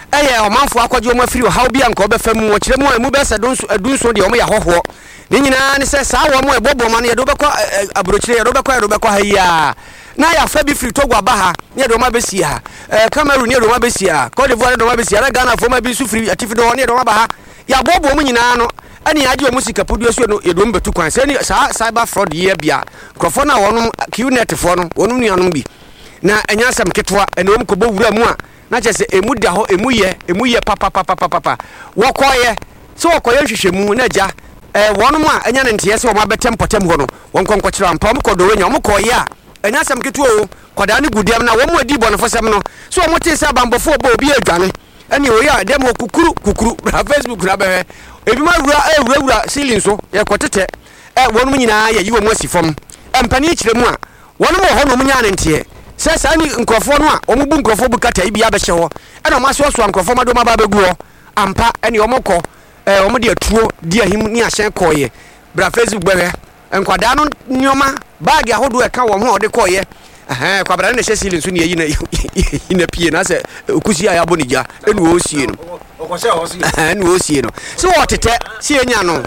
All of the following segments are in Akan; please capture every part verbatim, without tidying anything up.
eye omanfo akwaje omo afiri how bia nka obefa mu okire mu emu be se donso adunso de omo ya hoho ni nyina ne se saa wo mo ebobo ma ne ye do bekwa abrochire ye do bekwa ye do bekwa ha ya na ya fa bi free Togo abaha ne do ma besi ha Cameroon ne do ma besi ha Cote d'Ivoire do ma besi ha Ghana fo ma bi su free atifi do ne do ma baha ya bobo mu nyina no ani aje o musika podu so no ye do mbetu kwan se ni cyber fraud ye bia krofo na wonum Qnet fo no wonum nuanom bi na enyasam ketwa ene om ko bo wura mu a na che se emu da ho emu ye emu ye papa papa papa wokoye so wokoye hwehwemu na ja eh wonum a enya ne ntie se wo ma betem potem ho no won konko kire ampa mo ko do wenya mo koye a enyasam ketwa o kwada ne gudiam na wo mo adi bo no fosem no so wo te se abambofo bo obi adwane ene o ya dem kukuru kukuru na Facebook na be ebi ma wura e wura wura ceiling so ye kwotete eh wonum nyina ye yiwo mo asifom empani kire mu a wonum ho no munya ne ntie se sa ni nkrofo no a omubu nkrofo bukata ibi abehye ho e na maso so nkrofo mado ma ba beguo ampa ene omokọ eh omo de atuo di ahim ni ahyen koye bra Facebook bebe enkwada no nyoma bag ahodo e ka wo ho de koye eh kwabra na hyesi linso ne yi na ina pie na se okusi aya bonija enu osie no okose osie enu osie no so wotete si enya no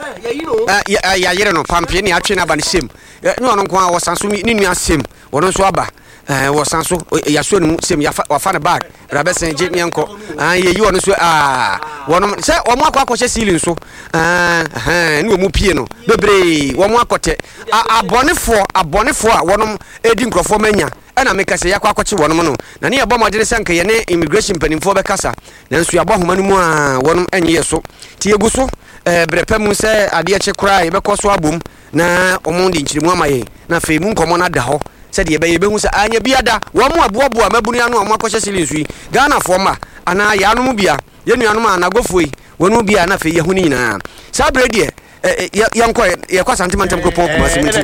ya ya yire no pampe ni atwe na ba ne sem ni ono nko a wosanso ni nua sem wono so aba eh wosanso yaso ne sem ya wafa ne bag rabesen je nyenko ah ye yi wono so ah wono se omo akwa akọ hyesi linso ah eh ni omu pie no bebre womo akote abonefo abonefo a wono edi nkrofo manya ana meka se yakwa akọchi wonom no na ne yebo modere sanka ye ne immigration panimfo be kasa nanso yabo homa no mu a wonom enye so ti eguso eh brepam se ade eche kra ye be koso abom na omo de nchirimu amaye na fe mu nkomo na da ho se de ye be ye be hu se anya biada wo mo aboabo amabunu anu omo akọche silinsu Ghana fo ma ana ya anu bia ye nuanu ma na gofoi wonu bia na fe ye hu ni nyina sa brede yanko ye kwa sentimental ko pon kuma simiti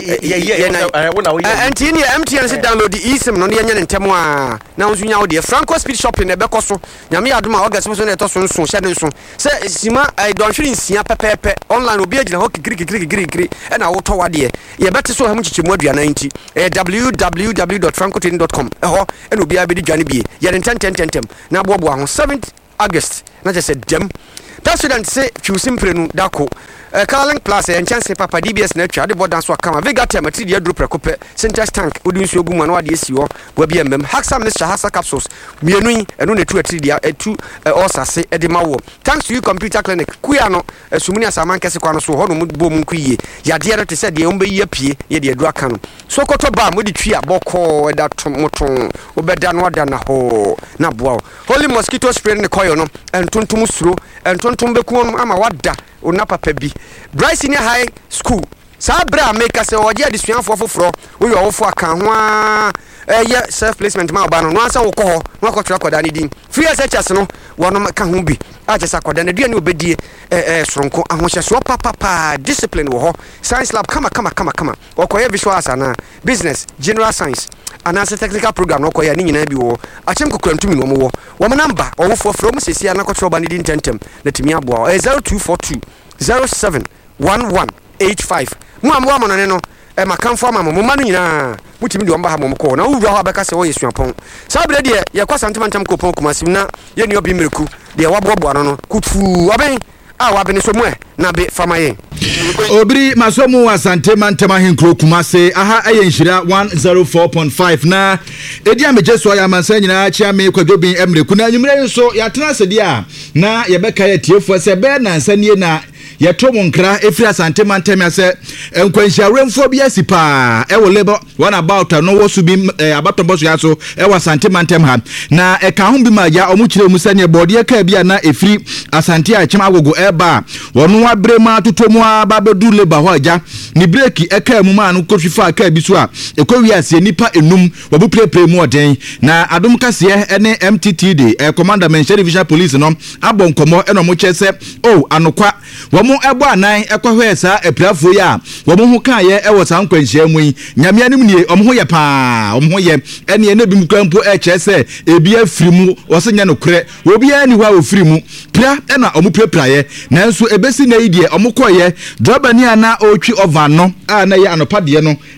ye na anti ni M T N se download the eSIM no ne nya ntemo a na unsu nya wo de Franco Speed Shopping e be koso nyame adoma August so na to so nso hye ne nso se sima I don hwiri nsia pepepe online obi agina ho kikiri kikiri kikiri e na wo to wade ye bete so ha mu chichemu aduana nti w w w dot franco trading dot com e ho e no obi abedi dwane bie ye ne ten ten ten ten na bobo ho seventh August na je se dem president se twusimple nu dako Carling Plus and chance papa D B S na twa de bodan so akama Vega Tem ati de adru prekope Central Tank odi nsu ogu mu na wade esiwo wa bia mbem Haxa Mixture Haxa capsules mienu yi enu na tu ati dia etu osase e de mawo thanks to you computer clinic kuya no sumuni asaman kese kwa no so ho no mu bo mu kuye ya de re te se de ombe yi apie ye de adru aka no Sokoto ba mo de twi aboko da moton obeda no ada na ho na boa Holy mosquito spray ne koyo no entontom suro entontom beku no ama wada ona papa bi Bryce Senior High School sa bra make us oje adisuanfo foforo wo yo wofo aka ho a eh self placement ma oba no no ansa wo kọ ho no akotra koda ne din free S H S no wono ka ho bi a je sa koda ne dua ne obedie eh eh soronko ahohyeso papa pa discipline wo ho science lab kama kama kama kama okoye visual sana business general science anase technical program no koye ni nyina bi wo achem kokwantumi no mo wo wo number owofo from sesia na kotra oba ne din tentem na timi aboa eh zero two four two zero seven one one eight five mu amwa mo no e makamfo amamo mo ma no nyina mutimi de omba ha mo ko na wuwa ho abeka se wo yesuapon sabre de ye kwa santimentam ko pon kuma sim na ye ni obi mreku de wabobo ano no kutu oben a wabene so mu e na be famaye obiri masomu asante mantama henkro kuma se aha aye nhira one oh four point five na edi ameje so ya mansa nyina chia me kwadobin emreku na nyumre nso ya tena sedi a na ye beka ye tiefo se be na nsanie na ye tomu nkra efira asante mantama se enkwanhia remfo bia sipa e wo lebo one about no wo subi abatombo so ya so e wa asante mantama ha na e ka ho bi ma ya omu kire mu sane bode ka bia na efiri asante a chema agogo eba wono abrema totomu ababedu leba ho aja ni breki eka mu ma no kotwifa aka bi so a ekowi ase nipa enum wabu prepre mu oden na adom kase ene M T T D e commander Mencheri Division Police no abon komo eno mo chese o anokwa womo ebo anan ekohwe sa eprafo ya womo ho kan ye e wo san kwanhia mu yi nyame anim nie omo ho ye pa omo ho ye ene ene bi mu kampo e chese ebi afiri mu osenya no kure obi ani hwa ofiri mu pra ena omo prepra ye nanso ebesi na idie omo koye driver ni ana otwi over no a na ye anopa de no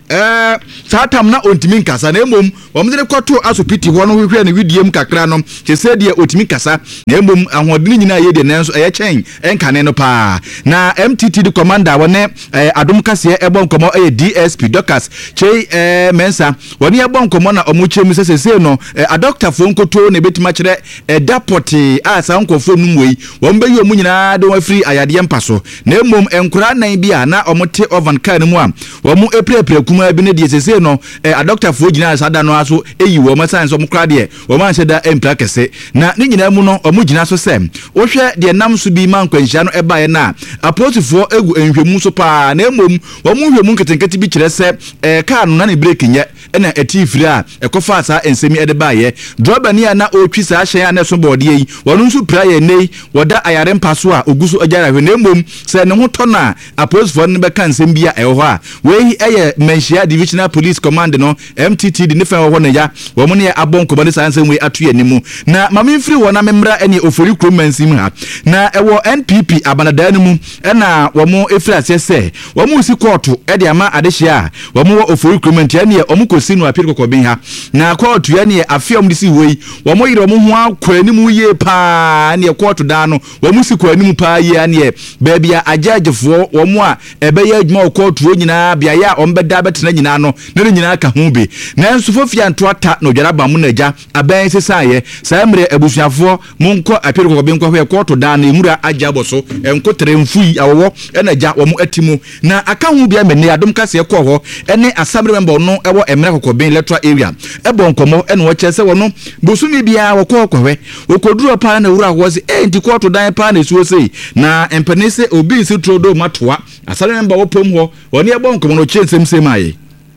eh satam na ontimi nkasa na emom wom de kwato asopiti ho no hwehwe na widiem kakra no chese de otimi kasa na emom ahodene nyina ye de nanso eye chen enkane no pa na M T T the commander wone adom kase ebon komo eye D S P Doctors che eh mensa wone ebon komo na omuchem sesese no a doctor fo nkoto na betima kire dapoti a sa nkofo numwei wom be yi omu nyina de wafri ayade mpaso na emom enkura nan bia na omote ovan kan mu a wom eprepre kuma bi ne de sesese no a doctor fo gina sada no aso eyi wo masan so mkra de wo man sheda empra kese na ne nyina mu no omu gina so sem wo hwe de nam so bi man kwanhia no ebae na aposifo egu enhwemu so pa na emom wo mu hwemu nketenkete bi kire se eh car no na ne break nye na etifiri a ekofa asa ensemi ede bae driver ni na otwi sa hyen na so bode yi wono nso prayer nei woda ayare mpaso a oguso ajara hwe na emom se ne ho to na aposifo ne be kan nsem bia eho a we eye menhia divisional police command no M T T di ne fa ho ne ya wo mo ne abonko bane sa nsem we atu animu na mamimfiri wona memra ene ofori kromansim ha na ewo N P P abanadani mu na wo mo efiri asese wo mo si court e de ama adehia wo mo ofori kromantia ne o mo kosi no apiri kokobin ha na court ya ne afiam disi hoyi wo mo yire mo ho akwani mu ye pa ne court da no wo mo si kwani mu pa ye ne ba bia ajagefo wo mo a ebe ye adwuma court ro nyina bia ya o mbeda betena nyina no ne nyina ka ho be na nso fofia nto ata no dwara ba mu na ja aban sesaye sa mre abusuafo mo nko apiri kokobin kwa court da na emura ajaboso enkotere mfui awowo ena ja wo mo atimu na aka ho bia mene adom kase ekọ ho ene assembly member no ewo emre kokobin electoral area ebo nkomo ene wo chese wo no bosumi bia wo kọ kwahwe okoduro pa na wura ho se e nti court dan pa na esuo sei na empenese obi nsi trodo matoa assembly member wo pom ho woni ebo nkomo no chensem semaye.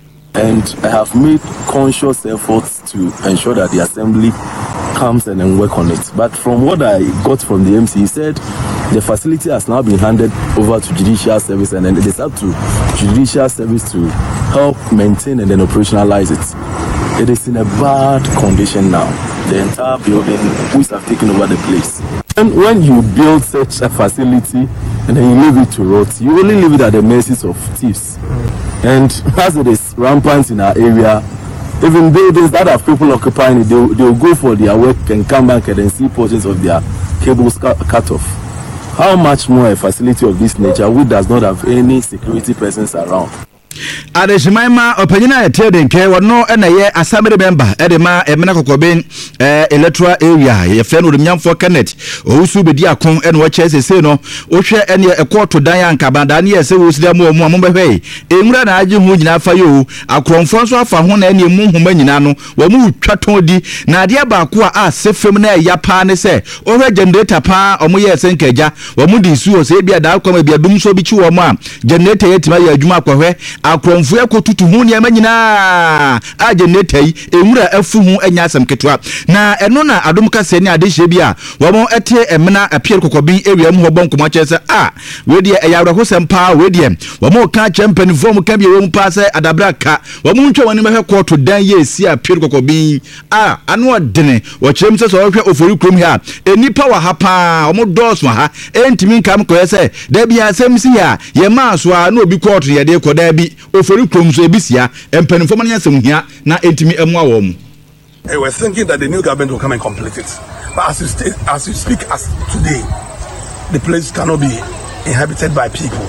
And I have made conscious efforts to ensure that the assembly comes and then work on it. But from what I got from the M C, he said the facility has now been handed over to judicial service and then it is up to judicial service to help maintain and then operationalize it. It is in a bad condition now. The entire building, police have taken over the place. And when you build such a facility and then you leave it to rot, you only leave it at the mercies of thieves. And as it is rampant in our area, even buildings that have people occupying it, they will go for their work and come back and then see portions of their cables cut, cut off. How much more a facility of this nature which does not have any security presence around? Adeshimaima opanyina etede nke wono na ye assembly member edema emena kokobin eh electoral area ye fe no nyamfo Kenneth owusu bedi akon ene wo chese no ohwe ene ekoto dan anka banda ne ye se wo sida mo mo mo behwe enwura na age hu nyina fa yo akromfo so afa ho na ene mu huma nyina no wo mu twaton di na ade ba ko a sefem na ya pa ne se ohwe generator pa omo ye senkaja wo mu di su o se bia da akoma bia dum so bi chi wo mo a generator yetima ya adwuma akwahwe akromfo ekotutu hu ne amanyina a generator yi enwura afu hu anya asem ketwa na eno na adom kase ne adehye bia wo mo ete emena apier kokobin area mu hobon koma chese a we de eyawra hosem pa we de wo mo ka champion form ka bia wo mu pa se adabra ka wo mu ntwa woni mehwe koto dan ye si apier kokobin a ano odene wo chem se so hwe ofori krom ha enipa wa ha pa wo mo dos ma ha entimi nkam ko yese da bia asem si ha ye ma so a na obi koto ye de ko da bi ofori krom so ebisia empanimfo man yasem hia na entimi emu awo mu. They were thinking that the new government will come and complete it. But as you, stay, as you speak as today, the place cannot be inhabited by people.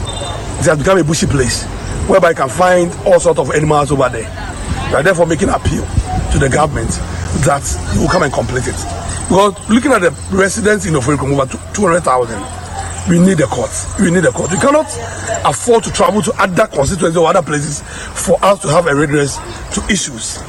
It has become a bushy place whereby you can find all sorts of animals over there. We are therefore making an appeal to the government that you will come and complete it. Because looking at the residents in Oforikom, over two hundred thousand, we need a court. We need a court. We cannot afford to travel to other constituencies or other places for us to have a redress to issues.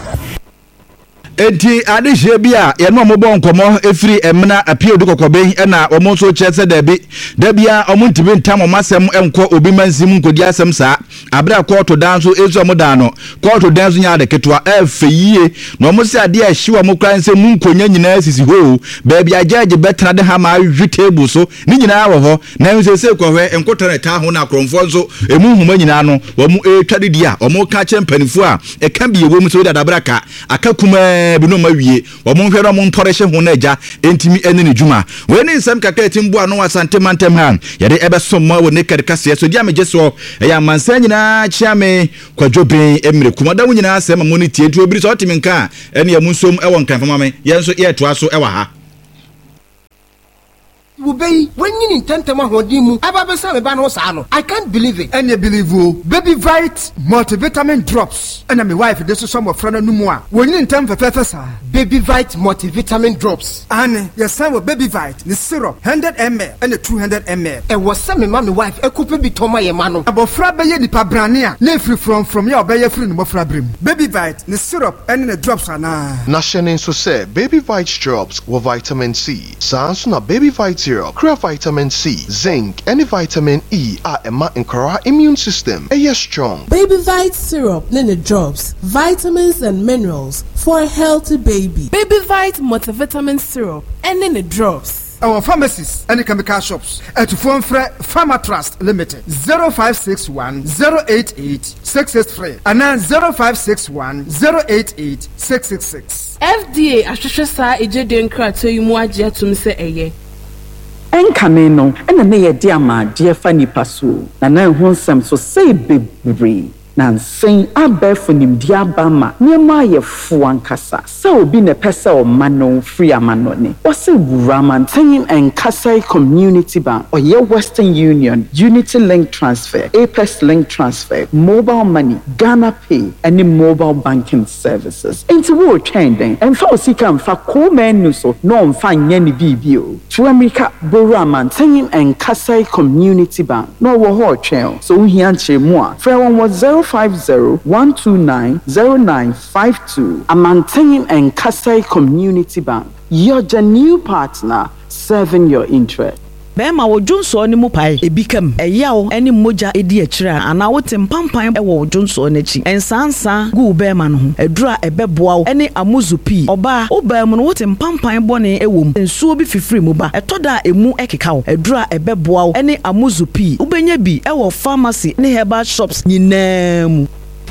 Enti adehye bia ye no mobon nkomo efiri emna apio du kokoben na omo so chese dabi dabia omo ntibi ntam omasem enko obi mansim nkodi asem saa abra court danso ezu omo dan no court danso nya de ketwa efeyie no omo se ade a hyiwa mo kran se mu nkonya nyina sisi ho ba bia judge betena de ha ma hwi table so ni nyina wo ho na nse se kohwe enkotana ta ho na kromfo nso emu huma nyina no omo etwa de dia omo ka che mpanifo a e ka bie wo mu so da dabra ka aka kuma nyinaa bi no ma wie wo mo hwere mo ntore hye ho na agya entimi ene ne dwuma we ne nsam kakra timbu ano asante mantem han yede ebesom ma wo ne kadkase so dia megye so ya mansa nyinaa chiame kwadwoben emre kumada wo nyinaa asema mo ne tie nti obiri so otimi nka ene ya munsom e won kan fama me yenso ye toa so e wa ha Ubei, when you intend to mahodimu, I can't believe it. And you believe you, Baby Vite multivitamin drops. And my wife, this is some of friend no more. When you intend for professor, Baby Vite multivitamin drops. And your son with Baby Vite, the syrup, one hundred milliliters and the two hundred milliliters. And was some my wife, a couple be Toma Yamano. About Frabaye di Pabrania, ne free from from your bayer friend Mofrabrim. Baby Vite, the syrup, and the drops are now. National so say Baby Vite drops with vitamin C. Sans na Baby Vite Crea vitamin C, zinc, and vitamin E are Emma and Cora immune system. A yes strong. Baby Vite syrup, Nene drops, vitamins and minerals for a healthy baby. Baby Vite multivitamin syrup and Nene drops. Our pharmacies and chemical shops at Phone Fre Pharma Trust Limited zero five six one zero eight eight six six three and then zero five six one zero eight eight six six six. F D A Ashashasa Ejeden Krato Yumuaja Tumse Eye. Enkane no ena na ye dia ma dia fa nipa so na na ho nsem so say bebre na nsen abefo nim dia ba ma niema ye fu ankasa so obi ne pesa o mano free amano ne o se Ramantin and Kasai Community Bank or ye Western Union Unity Link Transfer Apex Link Transfer Mobile Money Ghana Pay any mobile banking services into wo trending and for sika mfa ko menu so no mfa nya ni bibio to America Ramantin and Kasai Community Bank no wo ho twen so we here nche mu a frɛ one was zero five zero one two nine zero nine five two Ramantin and Kasai Community Bank. You're the new partner serving your interest. Bema wo Jonso ni mu pai ebikam eyawo eni moja edi akira ana wote mpampan e wo Jonso n'echi ensansa gu bema no ho edura ebeboa eni amuzupi oba obam no wote mpampan bone ewom ensuo bi fifiri mu ba etoda emu ekeka wo edura ebeboa eni amuzupi ubenya bi e wo pharmacy ne herbal shops nyinam.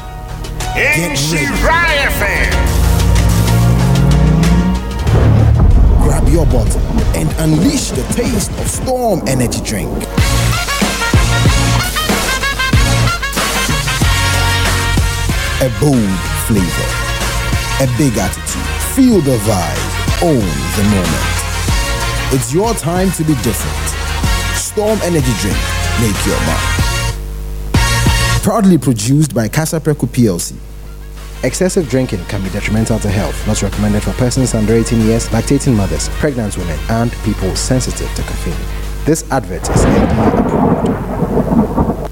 Grab your bottle and unleash the taste of Storm Energy Drink. A bold flavor, a big attitude. Feel the vibe, own the moment. It's your time to be different. Storm Energy Drink, make your mark. Proudly produced by Casa Preco P L C. Excessive drinking can be detrimental to health. Not recommended for persons under eighteen years, lactating mothers, pregnant women, and people sensitive to caffeine. This advert is N D A approved.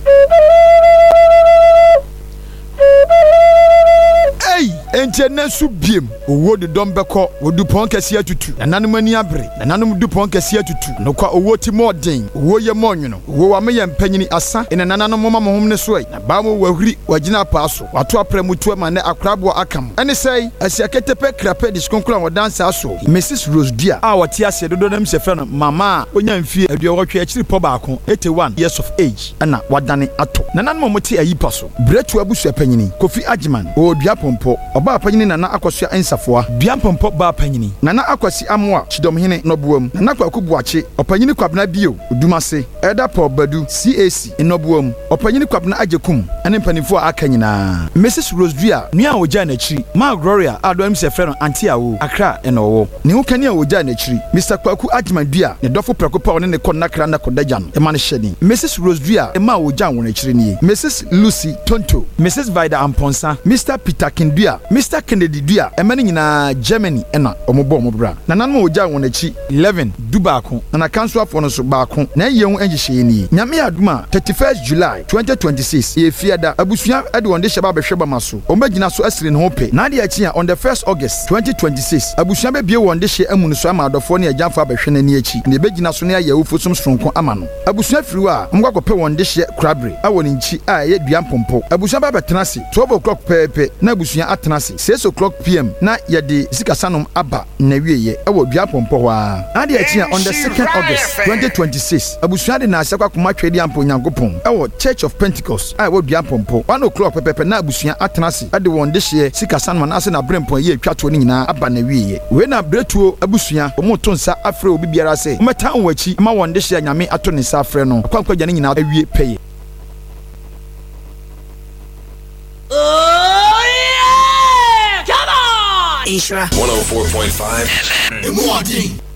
Hey, enchene subiem. Owo de dombeko, wodu pon kese atutu. Nananum ani abre. Nananum du pon kese atutu. No kwa owo ti modern. Owo ye monwono. Owo wa me ye mpanyini asa. Ene nananum mama mohom ne so yi. Na ba mo wahuri wagina paaso. Wato apramutu ma ne akrabo akam. Ene sei, asiaketepe krape diskonkura wo dansa aso. Missus Rose Dia. A wati ase dodo nam se fe no mama onya mfie aduawotwe akiri po baako eighty-one years of age. Ana wadane ato. Nananum mo ti ayipa so. Bretu abusu apanyini. Kofi Ajiman. O dua pompo. Oba apanyini nana akosua ensafoa. Dua pompo ba apanyini. Nana akwasi amoa chidomhene nobuam. Nana kwaku buache. Opanyini kwabna bio. Odumase. Eda Paul Badu C A C enobuam. Opanyini kwabna ajekum. Ene mpanifo aka nyina. Missus Rose Dua nua oja na chiri. Ma Gloria adom se frɛ no anti awo. Akra enowo. Ne ho kani a oja na chiri. Mister Kwaku Ajiman Dua ne dofo prekopa one ne konna kra na kodaja no. E ma ne hyɛni. Missus Rose Dua e ma oja won na chiri nie. Missus Lucy Tonto. Missus Vida Amponsa. Mister Peter Kindua. Mister Kennedy Dua e ma ne nyina Germany ena omobo omobra. Na nanom oja won na chi eleven Dubaako. Na kanso afo no so baako. Na ye hu angihye ni. Nyame aduma thirty-first July twenty twenty-six. Ye fiada abusua ede wonde hyeba behweba maso. Ombagina so asire ne ho pe. Na de achi on the first August twenty twenty-six. Abusua be bie wonde hye amunu so ama adofo ne agyanfo abehwe na ni achi. Ne begina so ne ayawufo som sonko ama no. Abusua firiwa a omgwakope wonde hye krabre awoni nchi a ye dua mpompo. Abusua ba betenase twelve o'clock pepe na abusua atenase ase six o'clock p m na yɛde sikasanom aba na wieye ɛwɔ dua pɔmpɔ hɔ a ade akyi a on the second August twenty twenty-six abusua de na ahyɛ kwakoma twɛde ampo nyankopɔn ɛwɔ Church of Pentecost a ɛwɔ dua pɔmpɔ one o'clock pɛpɛpɛ na abusua atena ase ɛde wɔn de hyɛ sikasanom na ase na brempɔn yɛ atwa to ne nyinaa aba na wieye we na bretuo abusua wɔn to nsa afrɛ obi biara sɛ wɔmɛta wɔn akyi ma wɔn de hyɛ nyame ato ne nsa afrɛ no kwankwa gya ne nyinaa awie pɛyɛ. Oh yeah! Come on! Isra one oh four point five F M.